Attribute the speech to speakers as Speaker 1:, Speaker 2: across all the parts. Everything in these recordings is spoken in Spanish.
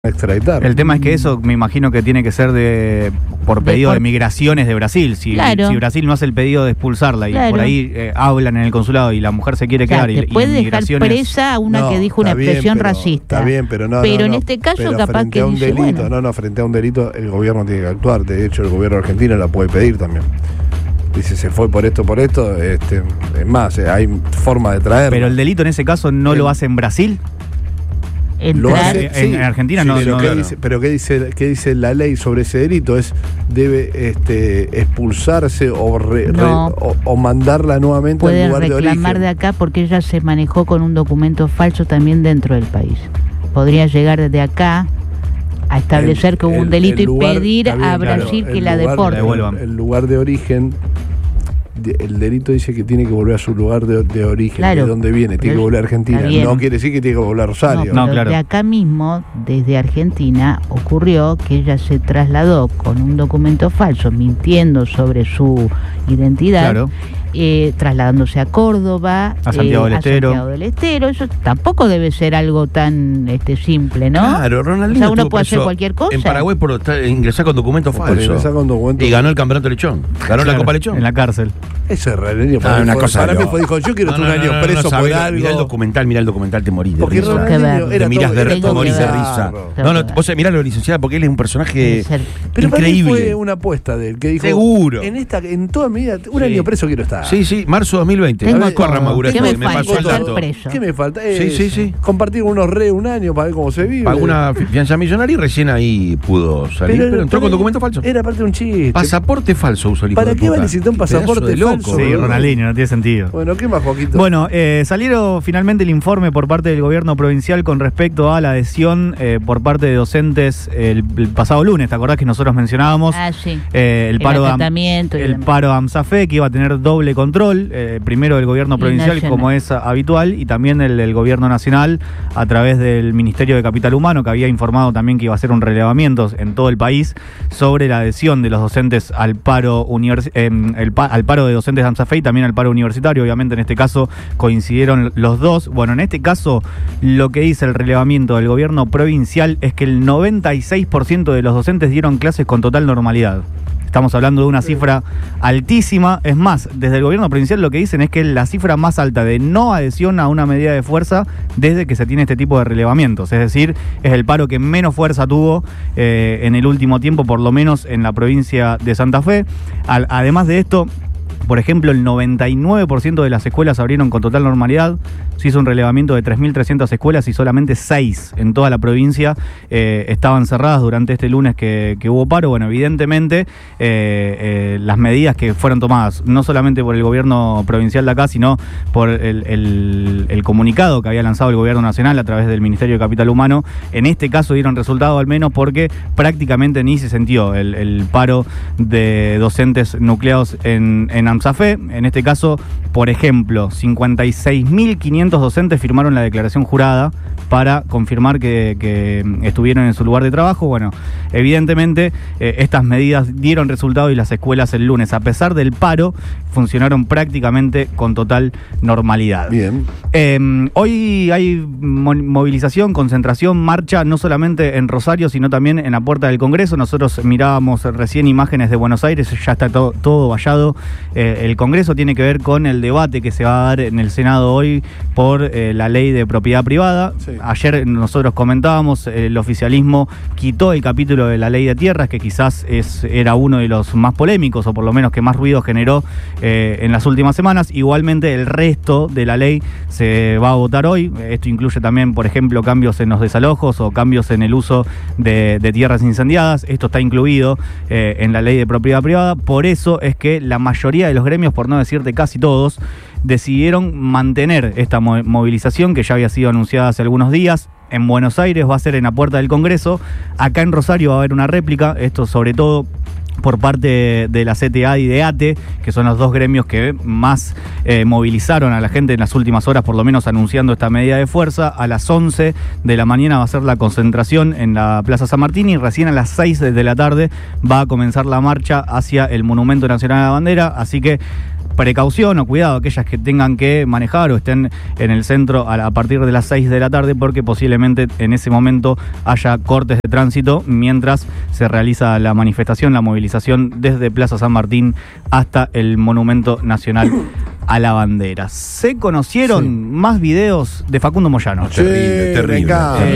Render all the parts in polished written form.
Speaker 1: extraditar.
Speaker 2: El tema es que eso me imagino que tiene que ser por pedido de migraciones de Brasil. Si Brasil no hace el pedido de expulsarla y por ahí hablan en el consulado y la mujer se quiere quedar
Speaker 3: te puede dejar presa a una que dijo una expresión racista.
Speaker 1: Está bien, pero
Speaker 3: en este caso capaz que
Speaker 1: un
Speaker 3: dice,
Speaker 1: delito, frente a un delito el gobierno tiene que actuar. De hecho, el gobierno argentino la puede pedir también. Dice, se fue por esto, es más, hay forma de traerla.
Speaker 2: Pero el delito en ese caso no lo hace en Brasil.
Speaker 1: Lo hace,
Speaker 2: en Argentina no.
Speaker 1: Pero ¿qué dice la ley sobre ese delito? Debe expulsarse o mandarla nuevamente al lugar de origen.
Speaker 3: Puede reclamar de acá porque ella se manejó con un documento falso también dentro del país. Podría llegar desde acá a establecer que hubo un delito y pedir a Brasil que la deporte.
Speaker 1: El lugar de origen. El delito dice que tiene que volver a su lugar de origen, de donde viene, tiene que volver a Argentina. No quiere decir que tiene que volver a Rosario.
Speaker 3: Claro. De acá mismo, desde Argentina, ocurrió que ella se trasladó con un documento falso, mintiendo sobre su identidad, trasladándose a Córdoba,
Speaker 2: a Santiago del
Speaker 3: Estero. Eso tampoco debe ser algo tan simple, ¿no?
Speaker 4: Claro, Ronaldinho.
Speaker 3: O sea, uno puede hacer cualquier cosa.
Speaker 4: En Paraguay por ingresar con documento falso. Y ganó el campeonato Lechón. Ganó la Copa Lechón.
Speaker 2: En la cárcel.
Speaker 1: Eso es Ronaldinho.
Speaker 4: Una cosa
Speaker 1: para mí dijo, yo quiero estar un año preso por algo.
Speaker 4: Mirá el documental, te morís de
Speaker 1: porque
Speaker 4: risa.
Speaker 1: Te
Speaker 4: mirás te morís de risa. Vos miralo, licenciada, porque él es un personaje
Speaker 1: pero
Speaker 4: increíble.
Speaker 1: Pero fue una apuesta de él, que dijo,
Speaker 4: seguro.
Speaker 1: En toda mi vida, un año preso quiero estar.
Speaker 4: Sí, marzo 2020.
Speaker 3: ¿Qué
Speaker 1: me falta?
Speaker 4: Sí.
Speaker 1: Compartir unos un año para ver cómo se vive.
Speaker 4: Pagó una fianza millonaria y recién ahí pudo salir. Pero entró con documento falso.
Speaker 1: Era parte de un chiste.
Speaker 4: Pasaporte falso usó el hijo
Speaker 1: ¿Para
Speaker 4: de
Speaker 1: qué va a
Speaker 4: puta?
Speaker 1: necesitar un pasaporte falso?
Speaker 2: Sí, Ronaldinho, no tiene sentido.
Speaker 1: Bueno, ¿qué más, Joaquito?
Speaker 2: Bueno, salieron finalmente el informe por parte del gobierno provincial con respecto a la adhesión por parte de docentes el pasado lunes. ¿Te acordás que nosotros mencionábamos? El paro de AMSAFE, que iba a tener doble control, primero del gobierno provincial, como es habitual, y también el gobierno nacional a través del Ministerio de Capital Humano, que había informado también que iba a hacer un relevamiento en todo el país sobre la adhesión de los docentes al paro al paro de docentes de AMSAFE y también al paro universitario. Obviamente en este caso coincidieron los dos. Bueno, en este caso lo que dice el relevamiento del gobierno provincial es que el 96% de los docentes dieron clases con total normalidad. Estamos hablando de una cifra altísima. Es más, desde el gobierno provincial lo que dicen es que es la cifra más alta de no adhesión a una medida de fuerza desde que se tiene este tipo de relevamientos. Es decir, es el paro que menos fuerza tuvo en el último tiempo, por lo menos en la provincia de Santa Fe. Además de esto, por ejemplo, el 99% de las escuelas abrieron con total normalidad. Se hizo un relevamiento de 3.300 escuelas y solamente 6 en toda la provincia estaban cerradas durante este lunes que hubo paro. Bueno, evidentemente las medidas que fueron tomadas, no solamente por el gobierno provincial de acá, sino por el comunicado que había lanzado el gobierno nacional a través del Ministerio de Capital Humano, en este caso dieron resultado, al menos porque prácticamente ni se sintió el paro de docentes nucleados en AMSAFE. En este caso, por ejemplo, 56.500 docentes firmaron la declaración jurada para confirmar que estuvieron en su lugar de trabajo. Bueno, evidentemente estas medidas dieron resultado y las escuelas el lunes, a pesar del paro, funcionaron prácticamente con total normalidad.
Speaker 1: Bien.
Speaker 2: Hoy hay movilización, concentración, marcha, no solamente en Rosario, sino también en la puerta del Congreso. Nosotros mirábamos recién imágenes de Buenos Aires, ya está todo vallado. El Congreso tiene que ver con el debate que se va a dar en el Senado hoy por la ley de propiedad privada. Sí. Ayer nosotros comentábamos, el oficialismo quitó el capítulo de la ley de tierras, que quizás era uno de los más polémicos, o por lo menos que más ruido generó en las últimas semanas. Igualmente el resto de la ley se va a votar hoy. Esto incluye también, por ejemplo, cambios en los desalojos o cambios en el uso de tierras incendiadas. Esto está incluido en la ley de propiedad privada. Por eso es que la mayoría de los gremios, por no decirte casi todos, decidieron mantener esta movilización que ya había sido anunciada hace algunos días. En Buenos Aires va a ser en la puerta del Congreso. Acá en Rosario va a haber una réplica. Esto sobre todo por parte de la CTA y de ATE, que son los dos gremios que más movilizaron a la gente en las últimas horas, por lo menos anunciando esta medida de fuerza. A las 11 de la mañana va a ser la concentración en la Plaza San Martín y recién a las 6 de la tarde va a comenzar la marcha hacia el Monumento Nacional a la Bandera. Así que precaución o cuidado aquellas que tengan que manejar o estén en el centro a partir de las 6 de la tarde, porque posiblemente en ese momento haya cortes de tránsito mientras se realiza la manifestación, la movilización desde Plaza San Martín hasta el Monumento Nacional a la Bandera. Se conocieron más videos de Facundo Moyano.
Speaker 4: Terrible.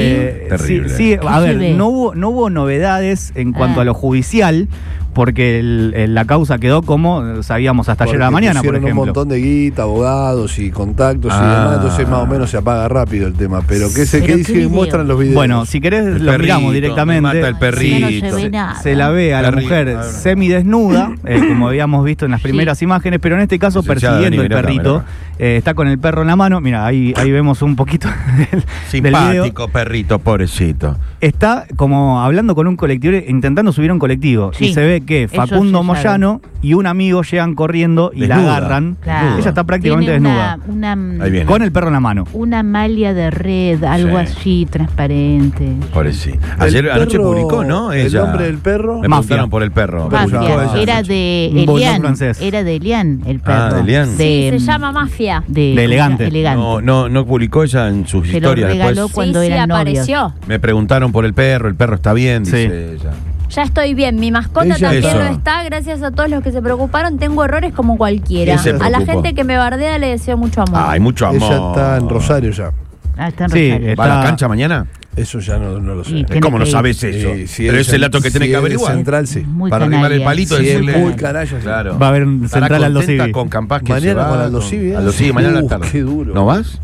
Speaker 2: Sí, a ver, no hubo novedades en cuanto a lo judicial, porque la causa quedó como sabíamos hasta ayer a la mañana, por ejemplo.
Speaker 1: Un montón de guita, abogados y contactos y demás, entonces más o menos se apaga rápido el tema. Pero ¿qué dicen? Muestran los videos.
Speaker 2: Bueno, si querés lo miramos directamente.
Speaker 4: Mata el perrito.
Speaker 2: Se la ve a la mujer semidesnuda, como habíamos visto en las primeras imágenes, pero en este caso persiguiendo el perrito. Está con el perro en la mano. Mira, ahí vemos un poquito
Speaker 4: simpático
Speaker 2: del
Speaker 4: perrito, pobrecito.
Speaker 2: Está como hablando con un colectivo, intentando subir a un colectivo. Sí. Y se ve que Facundo Moyano y un amigo llegan corriendo y desnuda, la agarran. Claro. Ella está prácticamente desnuda. Con el perro en la mano.
Speaker 3: Una malla de red, algo así, transparente.
Speaker 4: Pobrecito. Ayer anoche publicó, ¿no?
Speaker 1: El nombre del perro.
Speaker 4: Me preguntaron por el perro.
Speaker 3: Mafia. Era de Elian. Era de Elian, el perro.
Speaker 4: De Elian.
Speaker 5: Sí, se llama Mafia.
Speaker 2: De Elegante.
Speaker 4: No publicó ella en sus historias.
Speaker 3: Se lo regaló cuando eran novios.
Speaker 4: Me preguntaron por el perro está bien, dice ella.
Speaker 5: Ya estoy bien, mi mascota también lo está, gracias a todos los que se preocuparon, tengo errores como cualquiera. A la gente que me bardea le deseo mucho amor.
Speaker 4: Ay, mucho amor.
Speaker 1: Ella está en Rosario ya.
Speaker 3: Está en Rosario.
Speaker 4: ¿Va a la cancha mañana?
Speaker 1: Eso ya no lo sé.
Speaker 4: ¿Cómo no sabes eso? Pero es el dato que tenés que averiguar.
Speaker 1: Central, sí.
Speaker 4: Para arribar el palito y decirle.
Speaker 1: Muy canalla.
Speaker 2: Claro. Va a haber un Central Aldo Civi.
Speaker 4: Con Campas que
Speaker 1: mañana con Aldo Civi.
Speaker 4: Aldo Civi, mañana a la tarde.
Speaker 1: Qué duro.
Speaker 4: ¿No vas?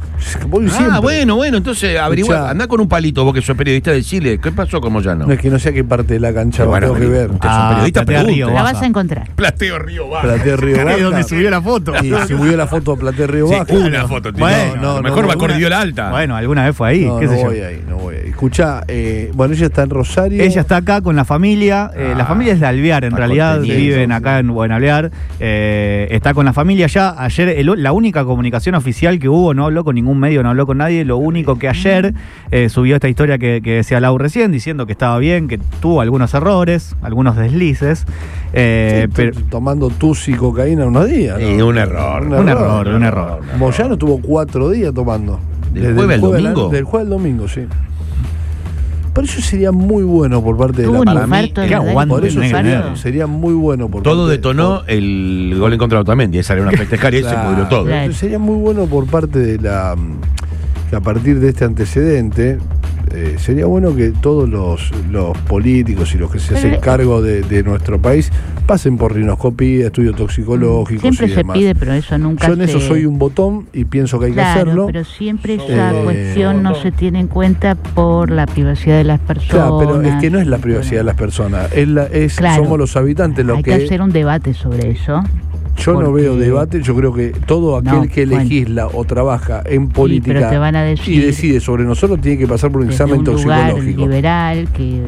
Speaker 4: Bueno, entonces averigua. Andá con un palito, vos que sos periodista de Chile. ¿Qué pasó con Moyano?
Speaker 1: No, es que no sé a qué parte de la cancha lo tengo que ver.
Speaker 4: Periodista,
Speaker 3: la vas a encontrar.
Speaker 4: Plateo Río Baja.
Speaker 1: Plateo Río Baja.
Speaker 2: Donde subió la foto.
Speaker 1: Y subió la foto a Plateo Río Baja.
Speaker 4: Una foto, tío. Bueno, mejor va a Cordillera Alta.
Speaker 2: Bueno, alguna vez fue ahí.
Speaker 1: No voy ahí. Escuchá, bueno, ella está en Rosario.
Speaker 2: Ella está acá con la familia. La familia es de Alvear, en realidad. Viven acá en Alvear. Está con la familia ya. Ayer, la única comunicación oficial que hubo, no habló con ningún medio, no habló con nadie. Lo único que ayer subió esta historia que decía Lau recién, diciendo que estaba bien, que tuvo algunos errores, algunos deslices.
Speaker 1: Pero tomando tusi y cocaína unos días, ¿no?
Speaker 4: Y un error.
Speaker 1: Moyano tuvo 4 días tomando.
Speaker 4: ¿Del jueves al domingo?
Speaker 1: Del jueves al domingo, sí. Por eso sería muy bueno por parte de la
Speaker 3: para
Speaker 1: por eso sería muy bueno por
Speaker 4: todo detonó el gol en contra de Otamendi. Esa era una festejar y se pudrió todo.
Speaker 1: Claro. Sería muy bueno por parte de que a partir de este antecedente sería bueno que todos los políticos y los que se hacen cargo de nuestro país pasen por rinoscopía, estudios toxicológicos.
Speaker 3: Siempre
Speaker 1: y demás.
Speaker 3: Se pide, pero eso nunca
Speaker 1: Yo en eso soy un botón y pienso que hay que hacerlo.
Speaker 3: Pero siempre esa cuestión no se tiene en cuenta por la privacidad de las personas.
Speaker 1: Claro, pero es que no es la privacidad de las personas, somos los habitantes los que...
Speaker 3: Hay que hacer un debate sobre eso.
Speaker 1: Yo no veo debate, yo creo que todo aquel que legisla o trabaja en política
Speaker 3: pero te van a decir,
Speaker 1: y decide sobre nosotros tiene que pasar por un examen toxicológico.
Speaker 3: Lugar liberal, que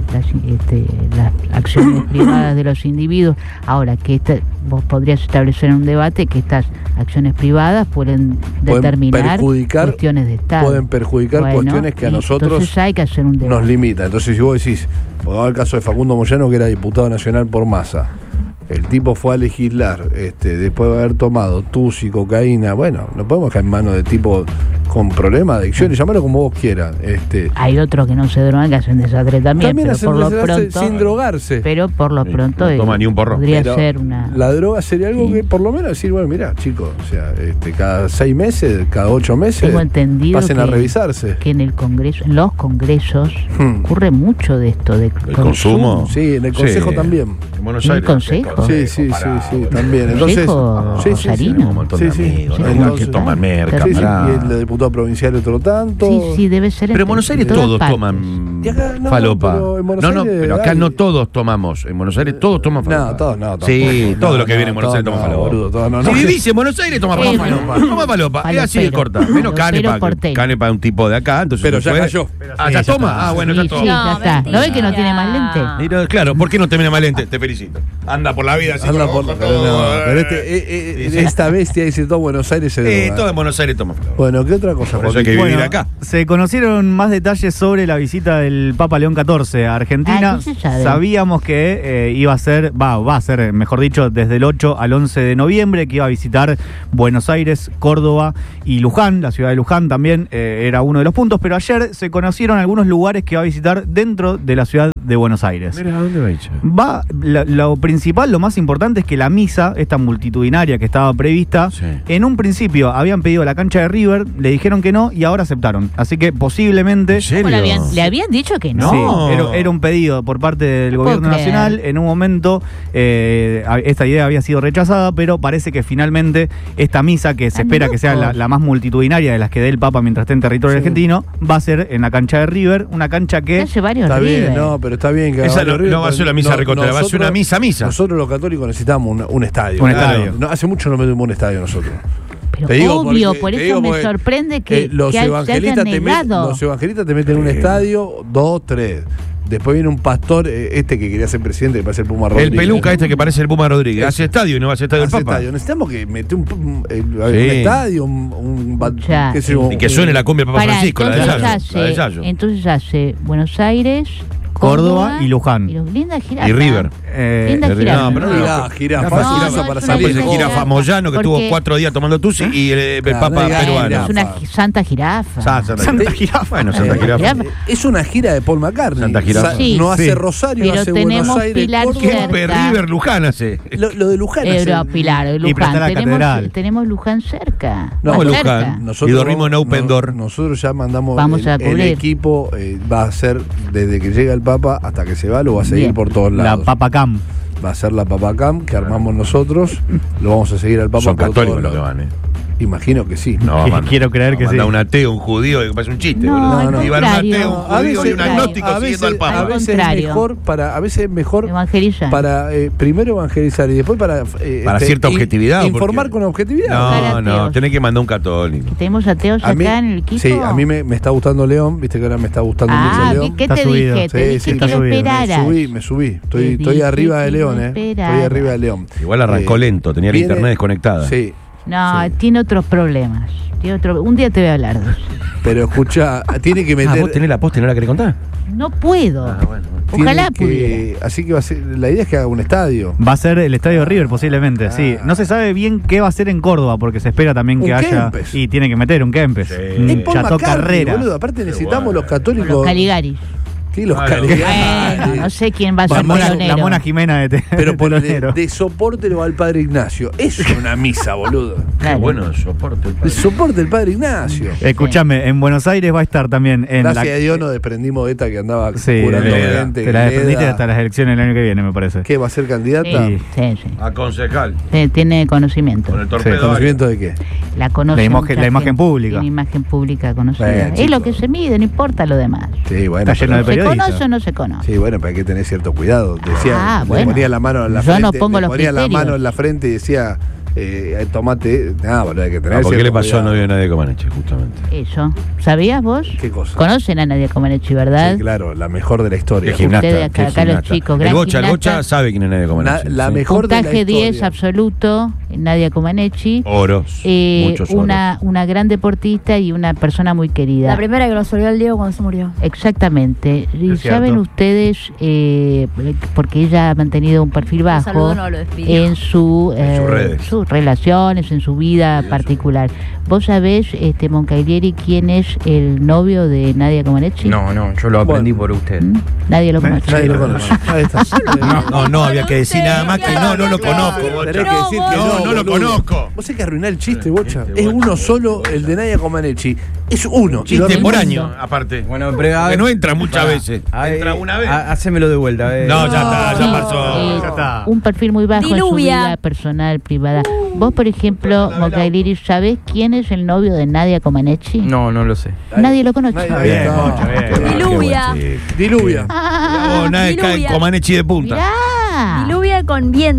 Speaker 3: las acciones privadas de los individuos. Ahora, que vos podrías establecer en un debate que estas acciones privadas pueden determinar cuestiones de Estado.
Speaker 1: Pueden perjudicar cuestiones que a nosotros
Speaker 3: entonces hay que hacer un debate.
Speaker 1: Nos limita. Entonces, si vos decís, por el caso de Facundo Moyano, que era diputado nacional por Massa, el tipo fue a legislar después de haber tomado tusi, cocaína. Bueno, no podemos caer en manos de tipo con problemas de adicción, llamarlo como vos quieras.
Speaker 3: Hay otros que no se drogan, que hacen desastre también, pero
Speaker 1: hacen
Speaker 3: por lo pronto,
Speaker 1: sin drogarse.
Speaker 3: Pero por lo pronto
Speaker 4: no toma ni un porro.
Speaker 3: Podría ser una...
Speaker 1: La droga sería algo que por lo menos decir, bueno, mirá, chicos, o sea, cada 6 meses, cada 8 meses,
Speaker 3: tengo entendido
Speaker 1: pasen a revisarse.
Speaker 3: Que en el Congreso, en los congresos, ocurre mucho de esto, de
Speaker 4: consumo.
Speaker 1: Sí, en el Consejo también.
Speaker 4: En Buenos Aires.
Speaker 3: ¿En el Consejo?
Speaker 1: Sí, también. Entonces,
Speaker 3: Rosarino.
Speaker 4: Que toman merca.
Speaker 1: Y el diputado provincial otro tanto.
Speaker 3: Sí, debe ser.
Speaker 4: Pero en Buenos Aires todos toman falopa. Pero acá no todos tomamos. En Buenos Aires todos toman falopa.
Speaker 1: No.
Speaker 4: Sí, todo lo que viene en Buenos Aires toma falopa. Si vivís en Buenos Aires, toma falopa. Toma falopa. Es así de corta. Menos Canepa. Canepa es un tipo de acá.
Speaker 1: Pero ya cayó.
Speaker 4: ¿Ya toma? Bueno, ya toma.
Speaker 3: Sí, ya está. ¿No ves que no tiene más lente?
Speaker 4: Claro, ¿por qué no tiene más lente? Te felicito. Anda por la vida así.
Speaker 1: Pero esta bestia dice todo Buenos Aires se droga.
Speaker 4: Todo en Buenos Aires toma falopa.
Speaker 1: Bueno, ¿qué otra cosa?
Speaker 4: Por eso hay que vivir acá.
Speaker 2: Se conocieron más detalles sobre la visita del el Papa León XIV a Argentina. Sabíamos que va a ser, mejor dicho, desde el 8 al 11 de noviembre, que iba a visitar Buenos Aires, Córdoba y Luján. La ciudad de Luján también era uno de los puntos, pero ayer se conocieron algunos lugares que va a visitar dentro de la ciudad de Buenos Aires.
Speaker 4: Mira, ¿a dónde va?
Speaker 2: Lo principal, lo más importante es que la misa, esta multitudinaria que estaba prevista, en un principio habían pedido la cancha de River, le dijeron que no y ahora aceptaron. Así que posiblemente...
Speaker 3: ¿Le habían dicho que no?
Speaker 2: Sí, era un pedido por parte del gobierno nacional. En un momento esta idea había sido rechazada, pero parece que finalmente esta misa, que se espera que sea la más multitudinaria de las que dé el Papa mientras esté en territorio argentino, va a ser en la cancha de River, una cancha que...
Speaker 3: Hace varios
Speaker 1: está
Speaker 3: River.
Speaker 1: Bien, no, pero está bien que
Speaker 4: esa no va a ser una misa recontra, va a ser una misa.
Speaker 1: Nosotros los católicos necesitamos un estadio. No, hace mucho no metemos un estadio nosotros.
Speaker 3: Pero obvio, por eso me sorprende que
Speaker 1: los evangelistas te meten en un estadio, 2, 3. Después viene un pastor, que quería ser presidente, que parece el Puma Rodríguez.
Speaker 4: El peluca que parece el Puma Rodríguez. Hace estadio y no va a hacer estadio el Papa.
Speaker 1: Necesitamos que mete un estadio,
Speaker 4: y que suene la cumbia del Papa Francisco, la de Yayo.
Speaker 3: Entonces hace Buenos Aires,
Speaker 2: Córdoba y Luján.
Speaker 3: Linda jirafa.
Speaker 4: Y River.
Speaker 3: Linda jirafa.
Speaker 1: No, pero no jirafa.
Speaker 4: Para salir de jirafa Moyano, que estuvo 4 días tomando tusi, y el Papa peruano.
Speaker 3: Es una santa jirafa.
Speaker 4: Santa jirafa. Bueno, Santa jirafa.
Speaker 1: Es una gira de Paul McCartney.
Speaker 4: Santa jirafa.
Speaker 1: No hace Rosario,
Speaker 3: pero
Speaker 1: hace Buenos Aires.
Speaker 4: ¿Qué River Luján hace?
Speaker 1: Lo de Luján hace.
Speaker 3: Pilar, Luján. Tenemos Luján cerca.
Speaker 4: No, Luján. Y dormimos en Open Door.
Speaker 1: Nosotros ya mandamos el equipo, va a ser desde que llega el Papa hasta que se va, lo va a seguir por todos lados.
Speaker 2: La Papa Cam.
Speaker 1: Va a ser la Papa Cam que armamos nosotros. Lo vamos a seguir al Papa.
Speaker 4: Son católicos los que van,
Speaker 1: Imagino que sí.
Speaker 2: No, quiero creer que sí.
Speaker 4: Un ateo, un judío, que parece un chiste.
Speaker 3: No,
Speaker 4: iban un ateo, un judío y un agnóstico siguiendo al Papa.
Speaker 1: A veces es mejor
Speaker 3: evangelizar.
Speaker 1: Para primero evangelizar y después para
Speaker 4: cierta objetividad.
Speaker 1: Informar con objetividad.
Speaker 4: No, tenés que mandar un católico.
Speaker 3: Tenemos ateos acá en el equipo.
Speaker 1: Sí, a mí me está gustando León, viste que ahora me está gustando mucho León.
Speaker 3: ¿Qué te dije? Te dije que lo esperaras.
Speaker 1: Me subí. Estoy arriba de León, Estoy arriba de León.
Speaker 4: Igual arrancó lento, tenía la internet desconectada.
Speaker 1: Sí.
Speaker 3: No, tiene otros problemas. Un día te voy a hablar de eso.
Speaker 1: Pero escucha, tiene que meter...
Speaker 4: ¿Vos tenés la posta y no la querés contar?
Speaker 3: No puedo.
Speaker 1: Bueno.
Speaker 3: Ojalá pudiera.
Speaker 1: Así que va a ser, la idea es que haga un estadio.
Speaker 2: Va a ser el estadio River posiblemente, sí. No se sabe bien qué va a ser en Córdoba, porque se espera también que haya...
Speaker 1: Kempes.
Speaker 2: Y tiene que meter un Kempes.
Speaker 1: Sí. Chateau Carrera. Boludo, aparte necesitamos los católicos...
Speaker 3: Los Caligaris.
Speaker 1: Sí, los Caligaris.
Speaker 3: Bueno, no sé quién va a ser
Speaker 2: la Mona Jimena
Speaker 1: pero de soporte lo va el Padre Ignacio. Es una misa, boludo.
Speaker 4: Qué bueno el soporte.
Speaker 1: El soporte del Padre Ignacio.
Speaker 2: Escúchame, en Buenos Aires va a estar también
Speaker 1: Gracias a Dios nos desprendimos de esta que andaba curando gente.
Speaker 2: Te la desprendiste hasta las elecciones del año que viene, me parece.
Speaker 1: ¿Qué? ¿Va a ser candidata?
Speaker 3: Sí.
Speaker 4: A concejal.
Speaker 3: Tiene conocimiento.
Speaker 4: Con el torpedo.
Speaker 1: ¿Conocimiento de qué?
Speaker 3: La
Speaker 2: imagen pública.
Speaker 3: Tiene imagen pública conocida. Es lo que se mide, no importa lo demás.
Speaker 1: Sí, bueno.
Speaker 2: Está lleno de periodistas.
Speaker 3: ¿Se conoce o no se conoce?
Speaker 1: Sí, bueno, pero hay que tener cierto cuidado. Decía,
Speaker 3: bueno.
Speaker 1: ponía la mano en la frente.
Speaker 3: Yo no pongo los criterios.
Speaker 1: Ponía la mano en la frente y decía, tomate. Nada, boludo, hay que tener
Speaker 4: ¿por qué le pasó a Novio de Nadia Comaneci, justamente?
Speaker 3: Eso. ¿Sabías vos?
Speaker 1: ¿Qué cosa?
Speaker 3: Conocen a Nadia Comaneci, ¿verdad?
Speaker 1: Sí, claro, la mejor de la historia.
Speaker 4: Es gimnasta.
Speaker 3: Ustedes acá los chicos, gran
Speaker 4: el Bocha sabe quién es Nadia Comaneci.
Speaker 1: La mejor de la historia.
Speaker 3: Puntaje 10 absoluto, Nadia Comaneci.
Speaker 4: Oros.
Speaker 3: Muchos oros. Una gran deportista y una persona muy querida.
Speaker 5: La primera que lo solvió el Diego cuando se murió.
Speaker 3: Exactamente. Y saben ustedes, porque ella ha mantenido un perfil bajo en sus relaciones, en su vida particular. ¿Vos sabés, Moncaglieri, quién es el novio de Nadia Comaneci?
Speaker 6: No, yo lo aprendí por usted.
Speaker 3: Nadie lo conoce.
Speaker 1: Nadie lo conoce. Ahí está.
Speaker 4: No, había que decir nada más que no lo conozco.
Speaker 1: Tenés que decir que
Speaker 4: no lo conozco.
Speaker 1: Vos hay que arruinar el chiste, Bocha. Es uno solo, el de Nadia Comaneci. Es uno.
Speaker 4: Chiste por año, aparte.
Speaker 6: Bueno, pero
Speaker 4: que no entra muchas veces. Entra una vez.
Speaker 6: Hacémelo de vuelta.
Speaker 4: No, ya está, ya pasó.
Speaker 3: Ya está. Un perfil muy bajo en su vida personal, privada. Vos, por ejemplo, Moncaglieri, ¿sabés quién es el novio de Nadia Comaneci?
Speaker 6: No lo sé.
Speaker 3: Nadie lo conoce.
Speaker 5: Diluvia.
Speaker 1: Diluvia.
Speaker 4: Nadia Comaneci de punta.
Speaker 3: Mirá.
Speaker 5: Diluvia con viento.